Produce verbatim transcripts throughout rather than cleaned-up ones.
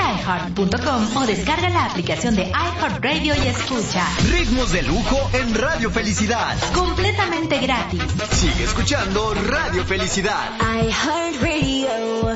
i heart punto com o descarga la aplicación de iHeartRadio y escucha Ritmos de Lujo en Radio Felicidad. completamente gratis. Sigue escuchando Radio Felicidad. iHeartRadio.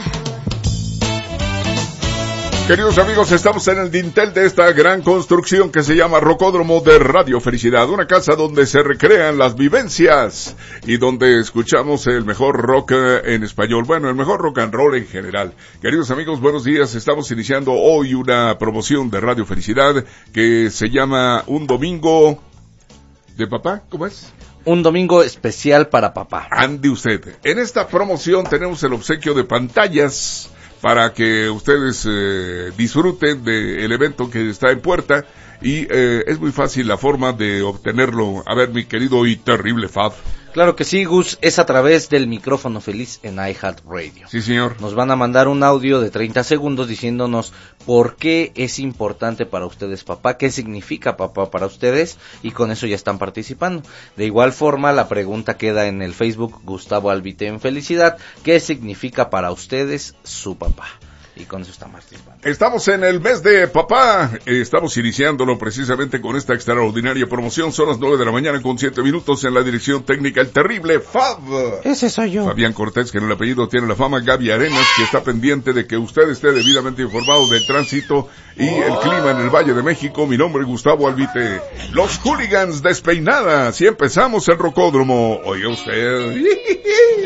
Queridos amigos, estamos en el dintel de esta gran construcción que se llama Rocódromo de Radio Felicidad, una casa donde se recrean las vivencias y donde escuchamos el mejor rock en español, bueno, el mejor rock and roll en general. Queridos amigos, buenos días, estamos iniciando hoy una promoción de Radio Felicidad que se llama Un Domingo de Papá, ¿cómo es? Un domingo especial para papá. Ande usted. En esta promoción tenemos el obsequio de pantallas para que ustedes eh, disfruten del evento que está en puerta y eh, es muy fácil la forma de obtenerlo. A ver, mi querido y terrible Fab. Claro que sí, Gus, es a través del micrófono feliz en iHeartRadio. Sí, señor. Nos van a mandar un audio de treinta segundos diciéndonos por qué es importante para ustedes papá, qué significa papá para ustedes, y con eso ya están participando. De igual forma, la pregunta queda en el Facebook Gustavo Albite en Felicidad, ¿qué significa para ustedes su papá? Y con eso está participando. Estamos en el mes de papá, estamos iniciándolo precisamente con esta extraordinaria promoción. Son las nueve de la mañana con siete minutos. En la dirección técnica el terrible Fab. Ese soy yo. Fabián Cortés, que en el apellido tiene la fama. Gaby Arenas, que está pendiente de que usted esté debidamente informado del tránsito y el clima en el Valle de México. Mi nombre es Gustavo Albite. Los hooligans despeinadas y empezamos el Rocódromo. Oiga usted.